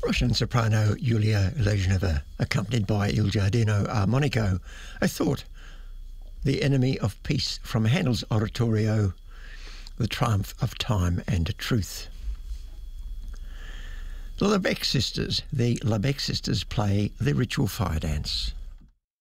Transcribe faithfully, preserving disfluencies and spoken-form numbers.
Russian soprano Yulia Lezhneva, accompanied by Il Giardino Armonico, I thought, The Enemy of Peace from Handel's oratorio, The Triumph of Time and Truth. The Lebec sisters, the Lebec sisters play the ritual fire dance.